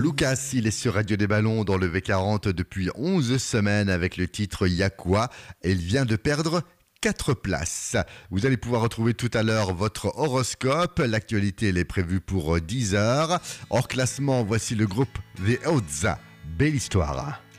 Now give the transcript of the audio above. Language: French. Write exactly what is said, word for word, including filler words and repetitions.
Lucas, il est sur Radio des Ballons dans le V quarante depuis onze semaines avec le titre Y'a quoi ? Et il vient de perdre quatre places. Vous allez pouvoir retrouver tout à l'heure votre horoscope. L'actualité, elle est prévue pour dix heures. Hors classement, voici le groupe The Odds. Belle histoire.